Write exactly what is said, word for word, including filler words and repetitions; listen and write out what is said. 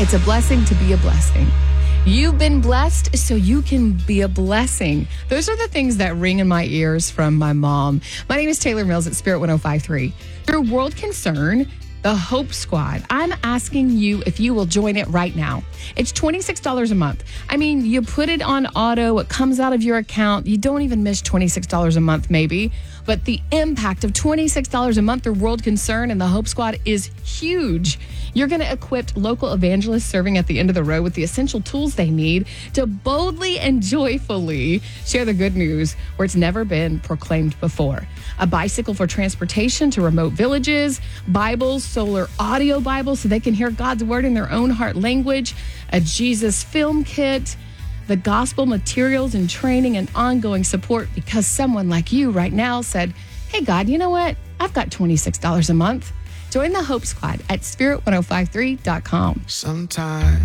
It's a blessing to be a blessing. You've been blessed so you can be a blessing. Those are the things that ring in my ears from my mom. My name is Taylor Mills at Spirit one oh five point three. Through World Concern, the Hope Squad, I'm asking you if you will join it right now. It's twenty-six dollars a month. I mean, you put it on auto, it comes out of your account. You don't even miss twenty-six dollars a month, maybe. But the impact of twenty-six dollars a month through World Concern and the Hope Squad is huge. You're going to equip local evangelists serving at the end of the road with the essential tools they need to boldly and joyfully share the good news where it's never been proclaimed before. A bicycle for transportation to remote villages, Bibles, solar audio Bibles so they can hear God's word in their own heart language, a Jesus film kit, the gospel materials and training and ongoing support because someone like you right now said, hey, God, you know what? I've got twenty-six dollars a month. Join the Hope Squad at spirit ten fifty-three dot com. Sometimes